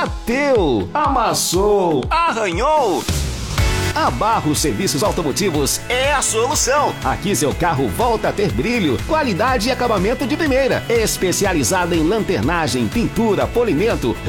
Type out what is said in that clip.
bateu, amassou, arranhou. A Barros Serviços Automotivos é a solução. Aqui seu carro volta a ter brilho, qualidade e acabamento de primeira. Especializada em lanternagem, pintura, polimento,